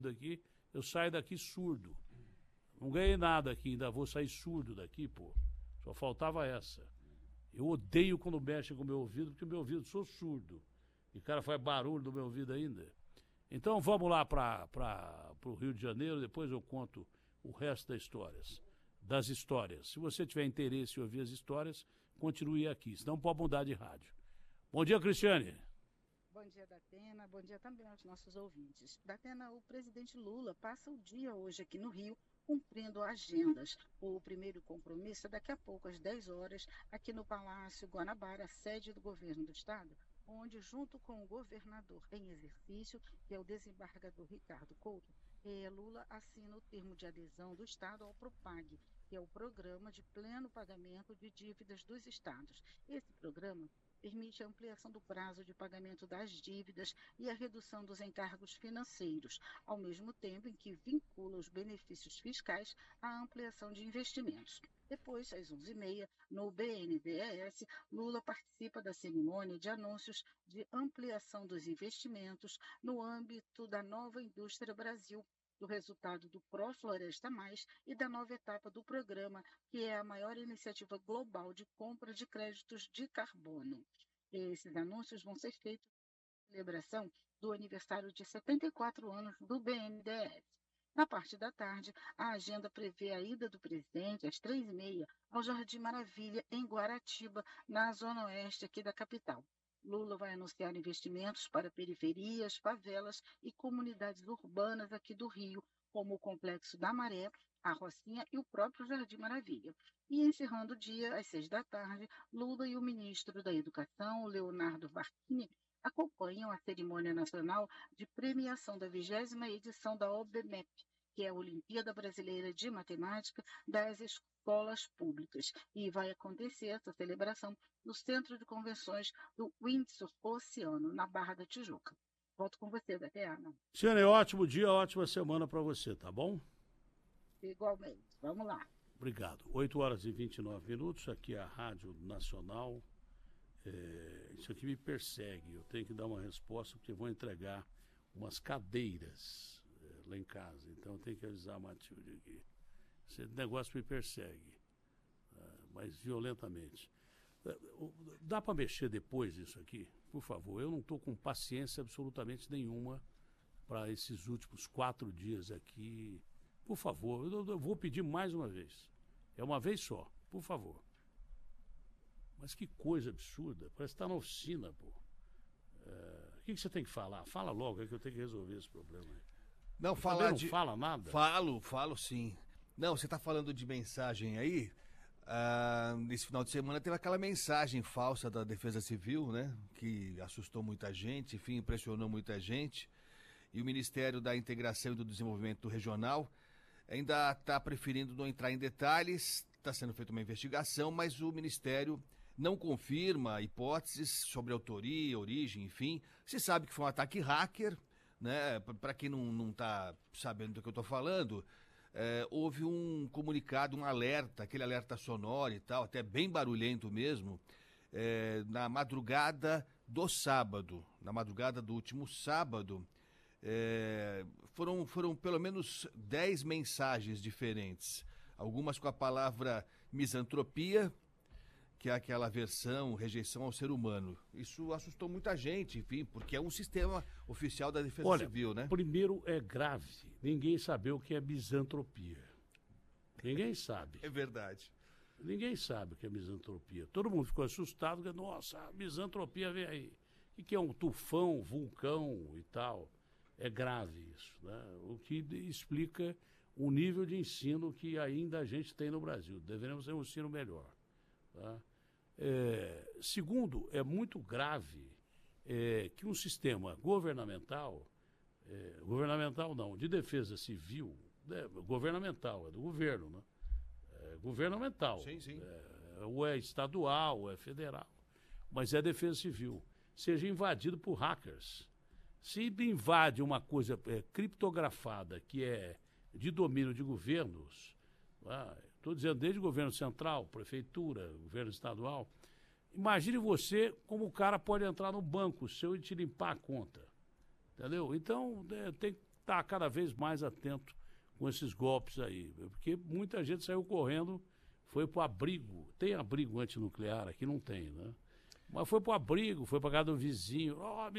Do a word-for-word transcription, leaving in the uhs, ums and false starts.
daqui, eu saio daqui surdo. Não ganhei nada aqui, ainda vou sair surdo daqui, pô. Só faltava essa. Eu odeio quando mexe com o meu ouvido, porque o meu ouvido, sou surdo. E o cara faz barulho no meu ouvido ainda. Então vamos lá para o Rio de Janeiro, depois eu conto o resto das histórias. Das histórias. Se você tiver interesse em ouvir as histórias, continue aqui, senão pode mudar de rádio. Bom dia, Cristiane. Bom dia, Datena. Bom dia também aos nossos ouvintes. Datena, o presidente Lula passa o dia hoje aqui no Rio cumprindo agendas. O primeiro compromisso é daqui a pouco, às dez horas, aqui no Palácio Guanabara, sede do governo do estado, onde, junto com o governador em exercício, que é o desembargador Ricardo Couto, eh, Lula assina o termo de adesão do estado ao PROPAG, que é o Programa de Pleno Pagamento de Dívidas dos Estados. Esse programa permite a ampliação do prazo de pagamento das dívidas e a redução dos encargos financeiros, ao mesmo tempo em que vincula os benefícios fiscais à ampliação de investimentos. Depois, às onze e meia, no B N D E S, Lula participa da cerimônia de anúncios de ampliação dos investimentos no âmbito da Nova Indústria Brasil, do resultado do Pró-Floresta Mais e da nova etapa do programa, que é a maior iniciativa global de compra de créditos de carbono. Esses anúncios vão ser feitos na celebração do aniversário de setenta e quatro anos do B N D E S. Na parte da tarde, a agenda prevê a ida do presidente às três e meia ao Jardim Maravilha, em Guaratiba, na zona oeste aqui da capital. Lula vai anunciar investimentos para periferias, favelas e comunidades urbanas aqui do Rio, como o Complexo da Maré, a Rocinha e o próprio Jardim Maravilha. E encerrando o dia, às seis da tarde, Lula e o ministro da Educação, Leonardo Facchini, acompanham a cerimônia nacional de premiação da vigésima edição da O B M E P, que é a Olimpíada Brasileira de Matemática das Escolas Públicas. E vai acontecer essa celebração no Centro de Convenções do Windsor Oceano, na Barra da Tijuca. Volto com você, Datena. Cristiane, ótimo dia, ótima semana para você, tá bom? Igualmente. Vamos lá. Obrigado. oito horas e vinte e nove minutos, aqui é a Rádio Nacional. É, isso aqui me persegue, eu tenho que dar uma resposta porque vou entregar umas cadeiras é, lá em casa, então eu tenho que avisar a Matilde aqui. Esse negócio me persegue, é, mas violentamente. É, dá para mexer depois isso aqui? Por favor, eu não estou com paciência absolutamente nenhuma para esses últimos quatro dias aqui. Por favor, eu, eu vou pedir mais uma vez. É uma vez só, por favor. Mas que coisa absurda, parece que está na oficina, pô. É, o que, que você tem que falar? Fala logo, é que eu tenho que resolver esse problema aí. Não, falar não de... fala nada? Falo, falo sim. Não, você está falando de mensagem aí. Ah, nesse final de semana teve aquela mensagem falsa da Defesa Civil, né? Que assustou muita gente, enfim, impressionou muita gente. E o Ministério da Integração e do Desenvolvimento Regional ainda está preferindo não entrar em detalhes. Está sendo feita uma investigação, mas o Ministério não confirma hipóteses sobre autoria, origem, enfim. Se sabe que foi um ataque hacker, né? Para quem não está sabendo do que eu estou falando, é, houve um comunicado, um alerta, aquele alerta sonoro e tal, até bem barulhento mesmo, é, na madrugada do sábado, na madrugada do último sábado, é, foram, foram pelo menos dez mensagens diferentes, algumas com a palavra misantropia, que é aquela aversão, rejeição ao ser humano. Isso assustou muita gente, enfim, porque é um sistema oficial da Defesa Olha, Civil, né? Primeiro, é grave ninguém saber o que é misantropia. Ninguém sabe. É verdade. Ninguém sabe o que é misantropia. Todo mundo ficou assustado, porque, nossa, a misantropia vem aí. O que é um tufão, vulcão e tal? É grave isso, né? O que explica o nível de ensino que ainda a gente tem no Brasil. Deveremos ter um ensino melhor. Tá? É, segundo, é muito grave é, que um sistema governamental, é, governamental não, de defesa civil, é, governamental, é do governo, né? É governamental. Sim, sim. É, ou é estadual, ou é federal, mas é defesa civil, seja invadido por hackers. Se invade uma coisa é, criptografada que é de domínio de governos, estou dizendo desde o governo central, prefeitura, governo estadual, imagine você como o cara pode entrar no banco seu e te limpar a conta. Entendeu? Então, é, tem que estar cada vez mais atento com esses golpes aí. Porque muita gente saiu correndo, foi para o abrigo. Tem abrigo antinuclear aqui? Não tem, né? Mas foi para o abrigo, foi para casa do vizinho. Oh, me